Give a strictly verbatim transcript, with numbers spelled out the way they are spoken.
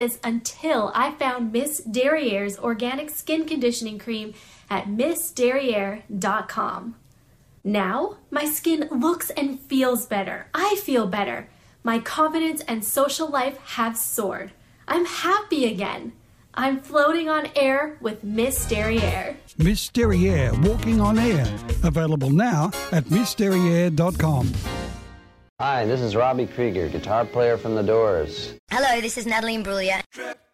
until I found Miss Derriere's organic skin conditioning cream at miss derriere dot com. Now, my skin looks and feels better. I feel better. My confidence and social life have soared. I'm happy again. I'm floating on air with Miss Derriere. Miss Derriere, walking on air. Available now at miss derriere dot com. Hi, this is Robbie Krieger, guitar player from The Doors. Hello, this is Natalie Imbruglia.